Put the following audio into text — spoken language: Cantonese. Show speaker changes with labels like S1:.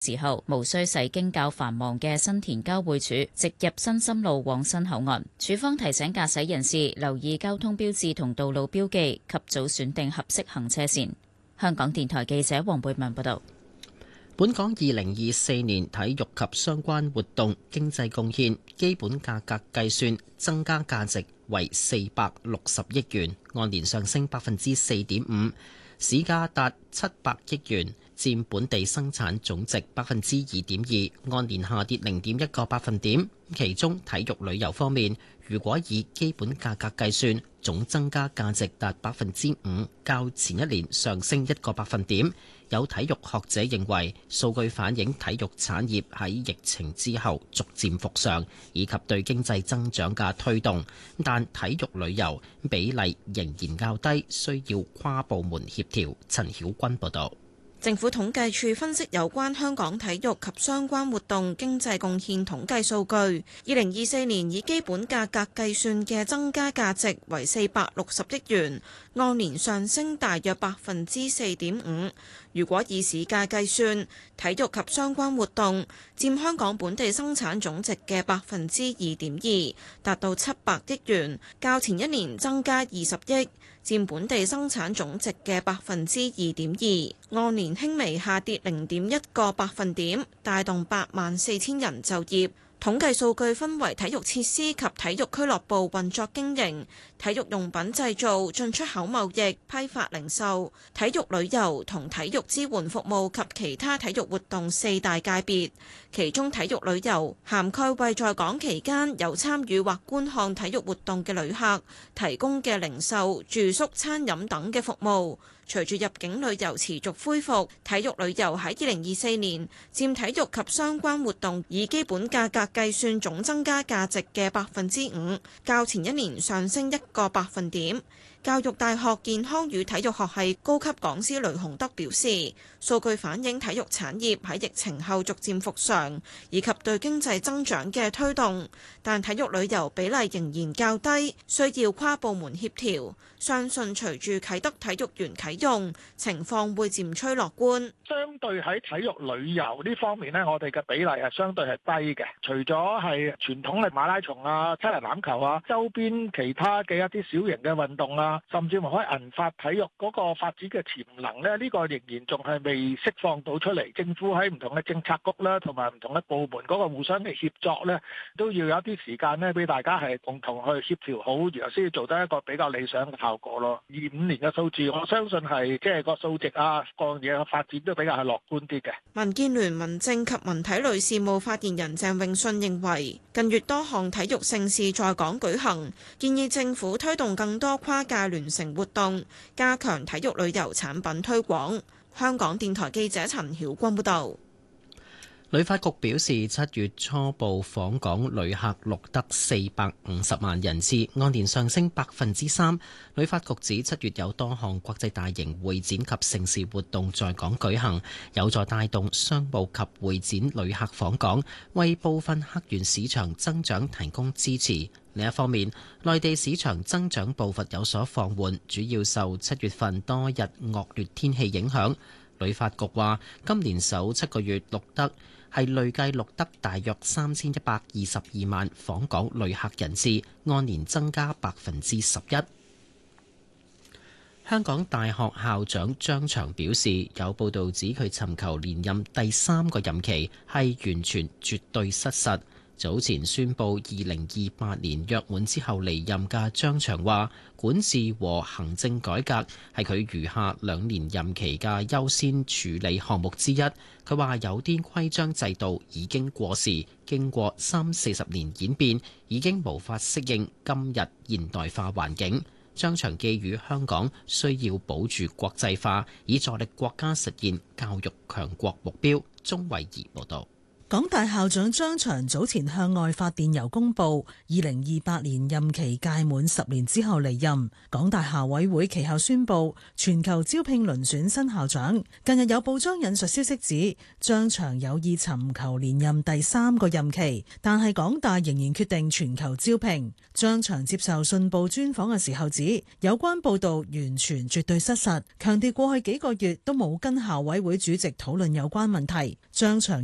S1: 時候，無需駛經較繁忙嘅新田交匯處，直入新深路往新口岸。署方提醒駕駛人士留意交通標誌同道路標記，及早選定合適行車線。香港電台記者黃貝文報道。
S2: 本港2024年體育及相關活動經濟貢獻基本價格計算增加價值為460億元，按年上升4.5%，市價達700億元，佔本地生產總值2.2%，按年下跌0.1個百分點。其中體育旅遊方面，如果以基本價格計算，總增加價值達5%，較前一年上升1個百分點。有體育學者認為，數據反映體育產業喺疫情之後逐漸復常，以及對經濟增長嘅推動。但體育旅遊比例仍然較低，需要跨部門協調。陳曉君報導。
S3: 政府統計處分析有關香港體育及相關活動經濟貢獻統計數據，2024年以基本價格計算嘅增加價值為460億元，按年上升大約4.5%。如果以市價計算，體育及相關活動佔香港本地生產總值嘅2.2%，達到700億元，較前一年增加20億，佔本地生產總值嘅2.2%，按年輕微下跌0.1個百分點，帶動84000人就業。統計數據分為體育設施及體育俱樂部運作經營、體育用品製造、進出口貿易、批發零售、體育旅遊同體育支援服務及其他體育活動4大界別。其中體育旅遊涵蓋為在港期間有參與或觀看體育活動嘅旅客提供嘅零售、住宿、餐飲等嘅服務。隨住入境旅遊持續恢復，體育旅遊喺2024年佔體育及相關活動以基本價格計算總增加價值嘅5%，較前一年上升1個百分點。教育大學健康與體育學系高級講師雷洪德表示，數據反映體育產業喺疫情後逐漸復常，以及對經濟增長嘅推動，但體育旅遊比例仍然較低，需要跨部門協調。相信隨住啟德體育園啟用，情況會漸趨樂觀。
S4: 相對喺體育旅遊呢方面呢，我哋嘅比例係相對係低嘅。除咗係傳統嘅馬拉松啊、七人欖球啊，周邊其他嘅一啲小型嘅運動啊，甚至乎可以銀髮體育嗰個發展嘅潛能呢，呢個仍然仲係未釋放到出嚟。政府喺唔同嘅政策局啦，同埋唔同嘅部門嗰個互相嘅協作呢，都要有一啲時間呢，俾大家係共同去協調好，然後先至做得一個比較理想嘅效果咯。25年嘅數字，我相信係即係個數值啊，各樣嘢嘅發展都比較係樂觀啲嘅。
S3: 民建聯民政及文體旅事務發言人鄭泳舜認為，近月多項體育盛事在港舉行，建議政府推動更多跨界聯成活動，加強體育旅遊產品推廣。香港電台記者陳曉君報導。
S2: 旅發局表示，7月初步訪港旅客錄得450萬人次，按年上升3%。旅發局指7月有多項國際大型會展及盛事活動在港舉行，有助帶動商務及會展旅客訪港，為部分客源市場增長提供支持。另一方面，內地市場增長步伐有所放緩，主要受7月份多日惡劣天氣影響。旅發局話，今年首7個月累計錄得大約3122萬訪港旅客人次，按年增加11%。香港大學校長張翔表示，有報道指佢尋求連任第3個任期係完全絕對失實。早前宣布2028年約滿之後離任嘅張翔話，管治和行政改革係佢餘下2年任期嘅優先處理項目之一。佢話有啲規章制度已經過時，經過30-40年演變，已經無法適應今日現代化環境。張翔寄語香港需要保住國際化，以助力國家實現教育強國目標。鍾慧儀報導。
S5: 港大校長張翔早前向外發電郵公佈，2028年任期屆滿10年之後離任。港大校委會其後宣布全球招聘遴選新校長。近日有報章引述消息指，張翔有意尋求連任第3個任期，但係港大仍然決定全球招聘。張翔接受信報專訪嘅時候指，有關報導完全絕對失實，強調過去幾個月都冇跟校委會主席討論有關問題。張翔